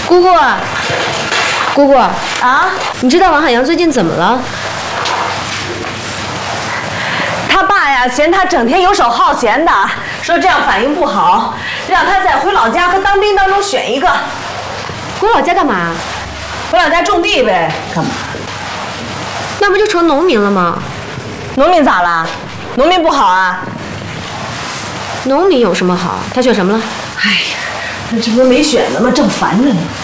姑姑，姑姑啊， 你知道王海洋最近怎么了？ 他爸呀，嫌他整天游手好闲的，说这样反应不好，让他在回老家和当兵当中选一个。 回老家干嘛？ 回老家种地呗。干嘛？ 那不就成农民了吗？ 农民咋啦？农民不好啊？ 农民有什么好？他选什么了？ 哎呀，那这不是没选呢吗？正烦着呢。